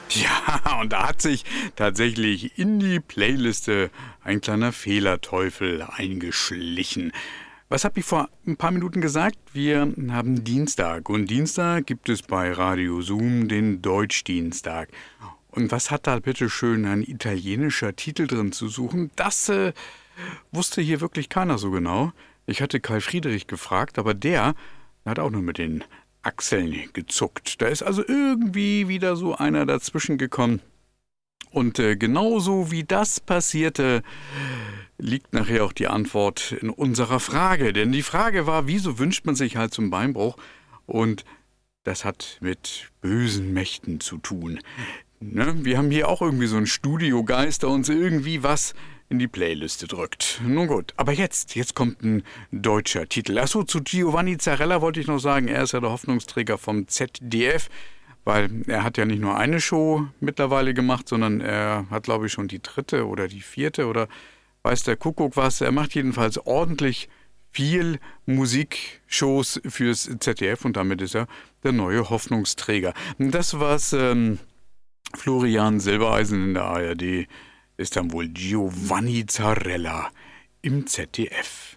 Ja, und da hat sich tatsächlich in die Playliste ein kleiner Fehlerteufel eingeschlichen. Was habe ich vor ein paar Minuten gesagt? Wir haben Dienstag und Dienstag gibt es bei Radio Zoom den Deutschdienstag. Und was hat da bitte schön ein italienischer Titel drin zu suchen? Das wusste hier wirklich keiner so genau. Ich hatte Karl Friedrich gefragt, aber der hat auch nur mit den Achseln gezuckt. Da ist also irgendwie wieder so einer dazwischen gekommen. Und genauso wie das passierte, liegt nachher auch die Antwort in unserer Frage. Denn die Frage war, wieso wünscht man sich halt zum Beinbruch? Und das hat mit bösen Mächten zu tun. Ne? Wir haben hier auch irgendwie so einen Studiogeist, der uns irgendwie was in die Playliste drückt. Nun gut, aber jetzt kommt ein deutscher Titel. Achso, zu Giovanni Zarella wollte ich noch sagen, er ist ja der Hoffnungsträger vom ZDF, weil er hat ja nicht nur eine Show mittlerweile gemacht, sondern er hat, glaube ich, schon die 3. oder die 4. oder weiß der Kuckuck was. Er macht jedenfalls ordentlich viel Musikshows fürs ZDF und damit ist er der neue Hoffnungsträger. Das war's, Florian Silbereisen in der ARD ist dann wohl Giovanni Zarella im ZDF.